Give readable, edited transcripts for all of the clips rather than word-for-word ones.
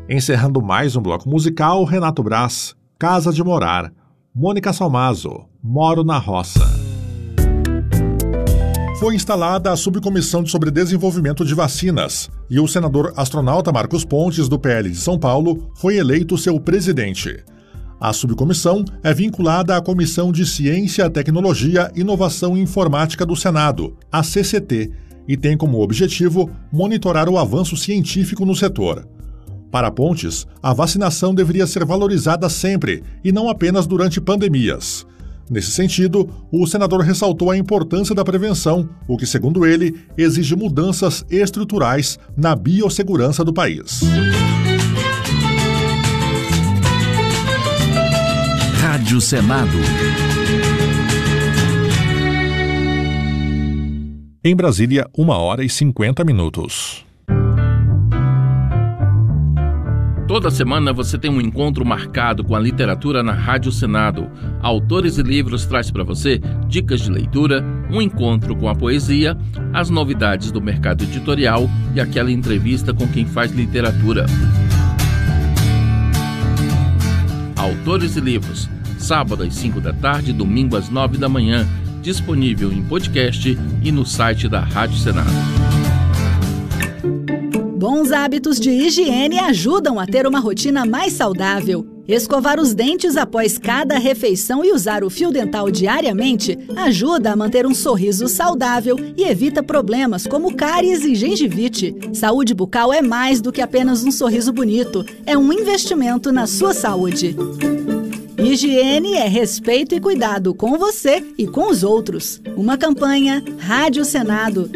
Encerrando mais um bloco musical, Renato Braz, Casa de Morar. Mônica Salmazo, Moro na Roça. Foi instalada a Subcomissão sobre Desenvolvimento de Vacinas e o senador astronauta Marcos Pontes, do PL de São Paulo, foi eleito seu presidente. A subcomissão é vinculada à Comissão de Ciência, Tecnologia, Inovação e Informática do Senado, a CCT, e tem como objetivo monitorar o avanço científico no setor. Para Pontes, a vacinação deveria ser valorizada sempre e não apenas durante pandemias. Nesse sentido, o senador ressaltou a importância da prevenção, o que, segundo ele, exige mudanças estruturais na biossegurança do país. Rádio Senado. Em Brasília, 1h50. Toda semana você tem um encontro marcado com a literatura na Rádio Senado. Autores e Livros traz para você dicas de leitura, um encontro com a poesia, as novidades do mercado editorial e aquela entrevista com quem faz literatura. Autores e Livros, sábado às 5 da tarde, domingo às 9 da manhã, disponível em podcast e no site da Rádio Senado. Bons hábitos de higiene ajudam a ter uma rotina mais saudável. Escovar os dentes após cada refeição e usar o fio dental diariamente ajuda a manter um sorriso saudável e evita problemas como cáries e gengivite. Saúde bucal é mais do que apenas um sorriso bonito, é um investimento na sua saúde. Higiene é respeito e cuidado com você e com os outros. Uma campanha Rádio Senado.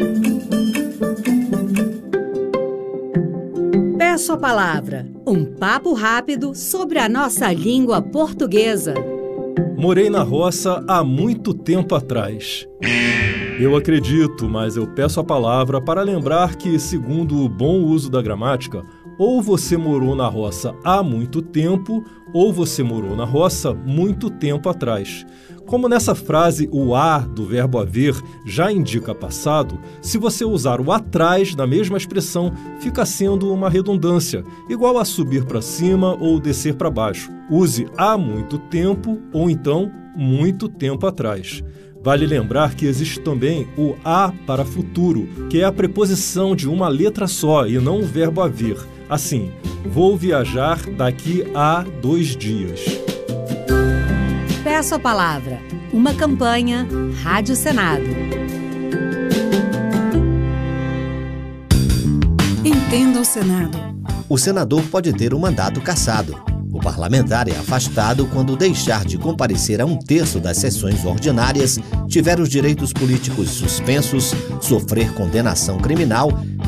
Peço a palavra. Um papo rápido sobre a nossa língua portuguesa. Morei na roça há muito tempo atrás. Eu acredito, mas eu peço a palavra para lembrar que, segundo o bom uso da gramática, ou você morou na roça há muito tempo, ou você morou na roça muito tempo atrás. Como nessa frase o "a" do verbo haver já indica passado, se você usar o atrás na mesma expressão, fica sendo uma redundância, igual a subir para cima ou descer para baixo. Use há muito tempo ou então muito tempo atrás. Vale lembrar que existe também o "a" para futuro, que é a preposição de uma letra só e não o verbo haver. Assim, vou viajar daqui a 2 dias. Peço a palavra. Uma campanha Rádio Senado. Entenda o Senado. O senador pode ter o mandato cassado. O parlamentar é afastado quando deixar de comparecer a 1/3 das sessões ordinárias, tiver os direitos políticos suspensos, sofrer condenação criminal